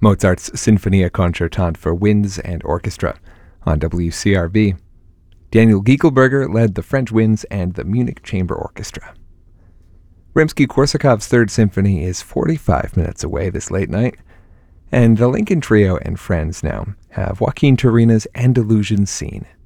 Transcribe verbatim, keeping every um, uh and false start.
Mozart's Sinfonia Concertante for Winds and Orchestra on W C R V. Daniel Giekelberger led the French Winds and the Munich Chamber Orchestra. Rimsky-Korsakov's Third Symphony is forty-five minutes away this late night, and the Lincoln Trio and Friends now have Joaquin Turina's Andalusian Scene.